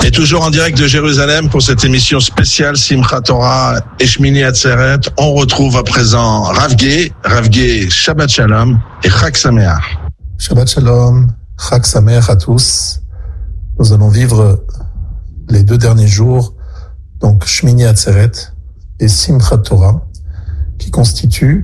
Et toujours en direct de Jérusalem pour cette émission spéciale Simchat Torah et Shmini Atzeret, on retrouve à présent Rav Gué, Shabbat Shalom et Chag Sameach. Shabbat Shalom, Chag Sameach à tous. Nous allons vivre les 2 derniers jours, donc Shmini Atzeret et Simchat Torah, qui constituent